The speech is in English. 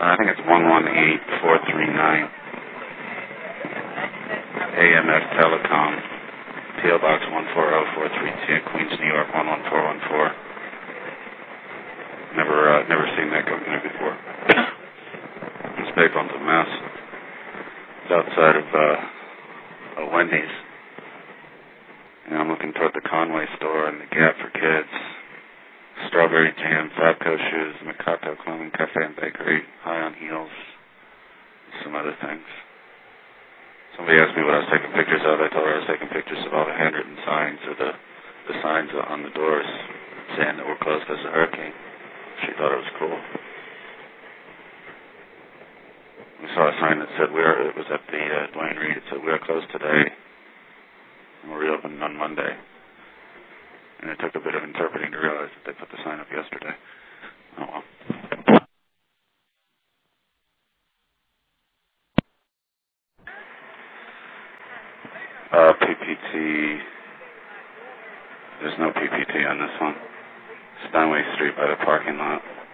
I think it's 118439. AMS Telecom, PO Box 140432, Queens, New York 11414. Never seen that company before. This big one's a mess. It's outside of a Wendy's. And I'm looking toward the Conway store and the Gap for Kids, Strawberry Jam, Fabco Shoes, Mikato Clothing Cafe and Bakery, High on Heels, some other things. Somebody asked me what I was taking pictures of. I told her I was taking pictures of all the handwritten signs or the signs on the doors saying that we're closed because of the hurricane. She thought it was cool. We saw a sign that said it was at the Duane Reade. It said we are closed today and we're reopening on Monday. And it took a bit of interpreting to realize that they put the sign up yesterday. Oh well. PPT. There's no PPT on this one. Steinway Street by the parking lot.